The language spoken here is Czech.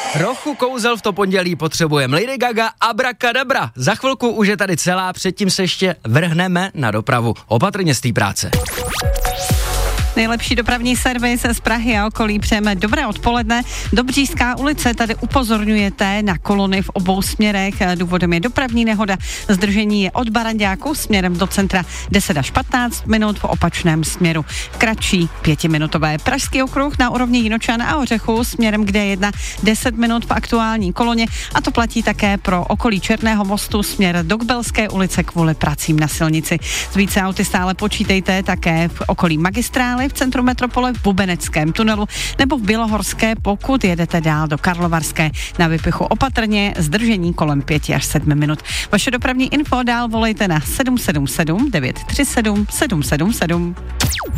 Trochu kouzel v to pondělí potřebujeme. Lady Gaga, Abracadabra. Za chvilku už je tady celá, předtím se ještě vrhneme na dopravu. Opatrně z té práce. Nejlepší dopravní servis z Prahy a okolí přejeme dobré odpoledne. Dobřížská ulice, tady upozorňujete na kolony v obou směrech. Důvodem je dopravní nehoda. Zdržení je od Baranďáku směrem do centra 10 až 15 minut, v opačném směru kratší 5minutové. Pražský okruh na úrovni Jinočan a Ořechu směrem k D1 10 minut v aktuální koloně a to platí také pro okolí Černého mostu směr do Kbelské ulice kvůli pracím na silnici. Z více auty stále počítejte také v okolí magistrály, v centru metropole, v Bubeneckém tunelu nebo v Bělohorské, pokud jedete dál do Karlovarské. Na Vypichu opatrně, zdržení kolem 5 až 7 minut. Vaše dopravní info dál volejte na 777 937 777.